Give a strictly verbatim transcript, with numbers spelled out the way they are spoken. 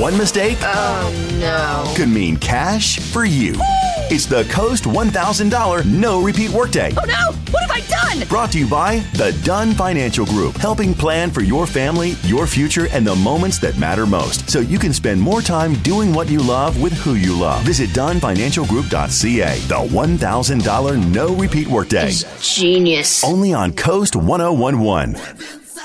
One mistake Oh, no. could mean cash for you. It's the Coast one thousand dollars No Repeat Workday. Oh, no. What have I done? Brought to you by the Dunn Financial Group, helping plan for your family, your future, and the moments that matter most, so you can spend more time doing what you love with who you love. Visit Dunn Financial Group dot C A. The one thousand dollars No Repeat Workday. Genius. Only on Coast one oh one one.